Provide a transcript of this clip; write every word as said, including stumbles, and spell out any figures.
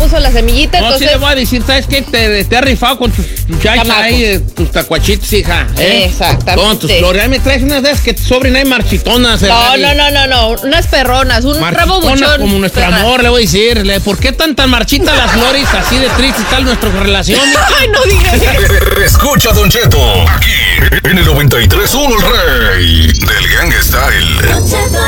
puso la semillita. No, entonces... sí le voy a decir, ¿sabes qué? Te, te has rifado con tus muchachas ahí, eh, tus tacuachitos, hija. ¿eh? Exactamente. Con tus flores. Ahí me traes unas de esas que te sobren ahí marchitonas. No, no, no, no, no. Unas perronas, un rabo buchón. Como nuestro perra. amor, le voy a decir. ¿Por qué tan tan marchitas las flores? Así de triste está nuestra relación. Ay, no digas eso. Escucha, Don Cheto, aquí en el noventa y tres punto uno, el rey del Gangsta Style.